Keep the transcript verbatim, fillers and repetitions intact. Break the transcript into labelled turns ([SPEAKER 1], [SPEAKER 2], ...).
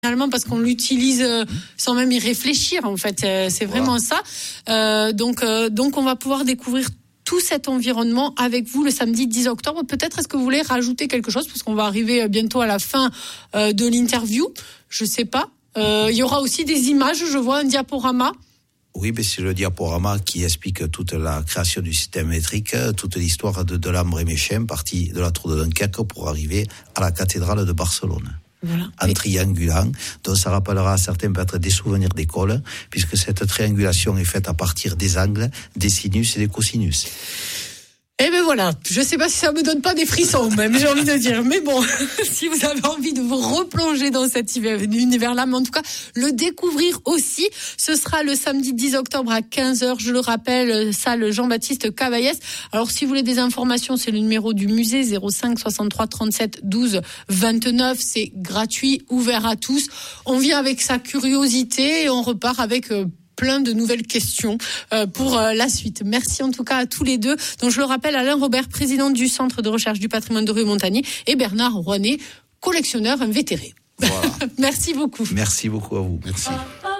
[SPEAKER 1] finalement parce qu'on l'utilise euh, sans même y réfléchir en fait, euh, c'est vraiment voilà. ça. Euh, donc euh, donc on va pouvoir découvrir tout cet environnement avec vous le samedi dix octobre. Peut-être est-ce que vous voulez rajouter quelque chose parce qu'on va arriver bientôt à la fin euh, de l'interview. Je sais pas. Euh, il y aura aussi des images. Je vois un diaporama.
[SPEAKER 2] Oui, mais c'est le diaporama qui explique toute la création du système métrique, toute l'histoire de Delambre-et-Méchain, partie de la tour de Dunkerque pour arriver à la cathédrale de Barcelone. Voilà. En oui. triangulant, donc ça rappellera à certains peut-être des souvenirs d'école, puisque cette triangulation est faite à partir des angles, des sinus et des cosinus.
[SPEAKER 1] Eh ben voilà, je sais pas si ça me donne pas des frissons même, j'ai envie de dire, mais bon, si vous avez envie de vous replonger dans cet univers-là, mais en tout cas, le découvrir aussi, ce sera le samedi dix octobre à quinze heures, je le rappelle, salle Jean-Baptiste Cavaillès. Alors si vous voulez des informations, c'est le numéro du musée, zéro cinq soixante-trois trente-sept douze vingt-neuf, c'est gratuit, ouvert à tous. On vient avec sa curiosité et on repart avec euh, plein de nouvelles questions euh, pour euh, la suite. Merci en tout cas à tous les deux. Donc je le rappelle, Alain Robert, président du Centre de recherche du patrimoine de Rueil-Montagny, et Bernard Rouanet, collectionneur invétéré. Voilà. Merci beaucoup.
[SPEAKER 2] Merci beaucoup à vous. Merci.